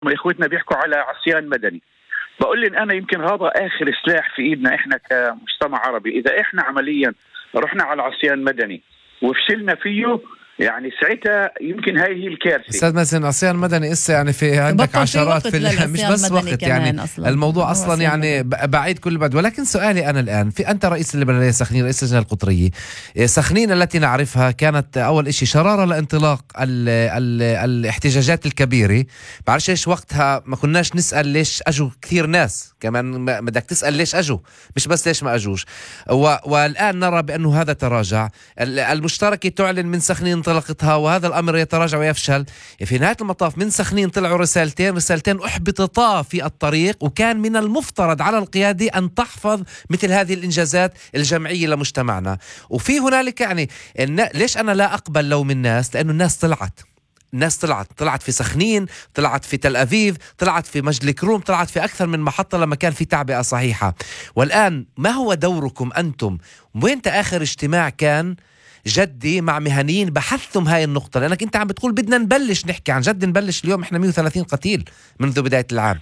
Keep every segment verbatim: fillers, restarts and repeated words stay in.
اخوتنا بيحكوا على عصيان مدني. بقول لي انا يمكن هذا اخر سلاح في ايدنا احنا كمجتمع عربي. اذا احنا عمليا رحنا على عصيان مدني وفشلنا فيه، يعني ساعتها يمكن هاي هي الكارثه. استاذ مازن، عصيان مدني اسا يعني في عندك عشرات في, في مش بس وقت يعني أصلاً. الموضوع اصلا يعني مدني. بعيد كل بعد. ولكن سؤالي انا الان، في انت رئيس الليبراليه سخنين، رئيس اللجنه القطريه سخنين التي نعرفها كانت اول شيء شراره لانطلاق ال ال الاحتجاجات الكبيره. بعرفش ايش وقتها ما كناش نسال ليش اجوا كثير ناس، كمان بدك تسال ليش اجوا مش بس ليش ما اجوش. والان نرى بانه هذا تراجع. المشتركه تعلن من سخنين انطلاقتها وهذا الأمر يتراجع ويفشل. في نهاية المطاف من سخنين طلعوا رسالتين رسالتين أحبطتا في الطريق، وكان من المفترض على القيادة أن تحفظ مثل هذه الإنجازات الجمعية لمجتمعنا. وفي هنالك يعني ليش أنا لا أقبل لوم الناس؟ لأنه الناس طلعت الناس طلعت طلعت في سخنين، طلعت في تل أبيب، طلعت في مجد كروم، طلعت في أكثر من محطة لما كان في تعبئة صحيحة. والآن ما هو دوركم أنتم؟ وين آخر اجتماع كان جدي مع مهنيين بحثتم هاي النقطة؟ لأنك أنت عم بتقول بدنا نبلش نحكي عن جد، نبلش اليوم إحنا مئة وثلاثين قتيل منذ بداية العام.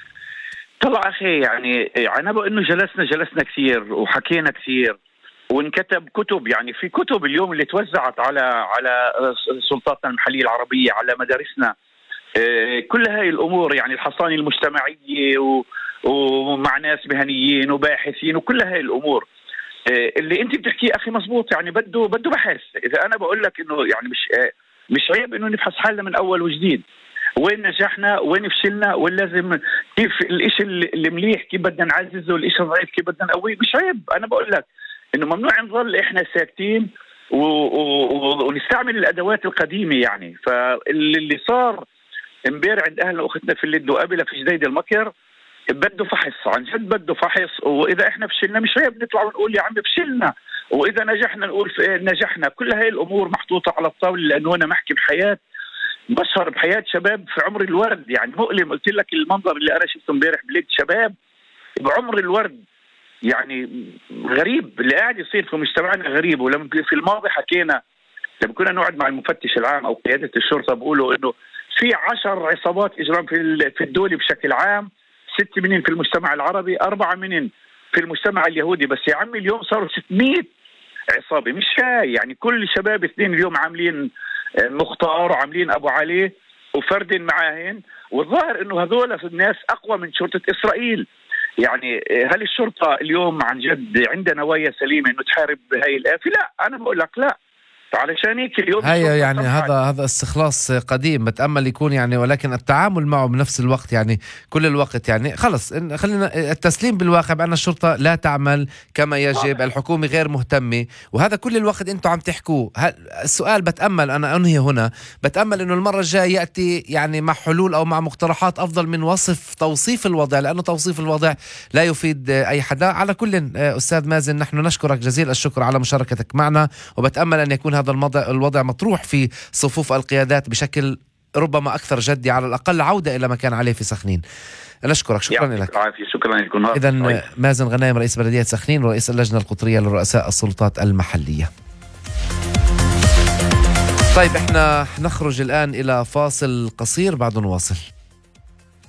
طلع أخي يعني أنا بقول إنه جلسنا جلسنا كثير وحكينا كثير وانكتب كتب. يعني في كتب اليوم اللي توزعت على على سلطاتنا المحلية العربية، على مدارسنا، كل هاي الأمور، يعني الحصانة المجتمعية ومع ناس مهنيين وباحثين وكل هاي الأمور اللي انت بتحكيه اخي مزبوط. يعني بده بده بحث. اذا انا بقول لك انه يعني مش مش عيب انه نبحث حالنا من اول وجديد، وين نجحنا وين فشلنا، وين لازم كيف الاشي اللي مليح كيف بدنا نعززه والاشي الضعيف كيف بدنا نقويه. مش عيب. انا بقول لك انه ممنوع نظل احنا ساكتين و... و... ونستعمل الادوات القديمه. يعني فاللي صار امبارح عند اهلنا واختنا في اللد وقبلها في جديد المكر بده فحص، عن جد بده فحص. واذا احنا فشلنا مش عيب نطلع ونقول يا عم فشلنا، واذا نجحنا نقول نجحنا. كل هاي الامور محطوطه على الطاوله، لانه انا محكي بحياه بشر، بحياه شباب في عمر الورد. يعني مؤلم. قلت لك المنظر اللي انا شفته امبارح بلد شباب بعمر الورد، يعني غريب اللي قاعد يصير في مجتمعنا، غريب. ولما في الماضي حكينا لما كنا نقعد مع المفتش العام او قياده الشرطه بقولوا انه في عشر عصابات اجرام في في الدوله بشكل عام، ست منين في المجتمع العربي، أربعة منين في المجتمع اليهودي. بس يا عمي اليوم صاروا ستمئة عصابة. مش هاي يعني كل شباب اثنين اليوم عاملين مختار وعاملين أبو علي وفردين معاهن، والظاهر إنه هذول الناس أقوى من شرطة إسرائيل. يعني هل الشرطة اليوم عن جد عندها نوايا سليمة إنه تحارب هاي الآفة؟ لا. أنا بقول لك لا. علشان هيك اليوم هي يعني هذا هذا استخلاص قديم بتأمل يكون يعني، ولكن التعامل معه بنفس الوقت يعني كل الوقت يعني خلص خلينا التسليم بالواقع بأن الشرطة لا تعمل كما يجب، الحكومة غير مهتمة، وهذا كل الوقت انتم عم تحكوه. السؤال بتأمل أنا أنهي هنا، بتأمل إنه المرة الجاية يأتي يعني مع حلول أو مع مقترحات أفضل من وصف توصيف الوضع، لأنه توصيف الوضع لا يفيد أي حدا. على كل أستاذ مازن، نحن نشكرك جزيل الشكر على مشاركتك معنا، وبتأمل أن يكون هذا الموضوع الوضع مطروح في صفوف القيادات بشكل ربما أكثر جدي، على الأقل عودة إلى ما كان عليه في سخنين. نشكرك. شكرا لك. شكرا لكم. إذن مازن غنايم رئيس بلدية سخنين ورئيس اللجنة القطرية لرؤساء السلطات المحلية. طيب احنا نخرج الآن إلى فاصل قصير، بعد نواصل.